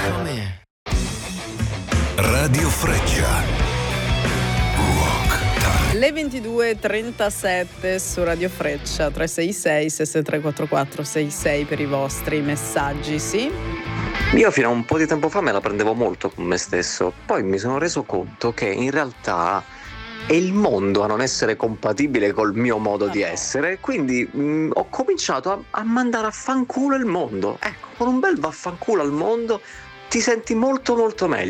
Radio Freccia. Le 22:37 su Radio Freccia, 366 6344 66 per i vostri messaggi, sì? Io fino a un po' di tempo fa me la prendevo molto con me stesso, poi mi sono reso conto che in realtà è il mondo a non essere compatibile col mio modo di essere, quindi ho cominciato a mandare a fanculo il mondo. Ecco, con un bel vaffanculo al mondo ti senti molto molto meglio.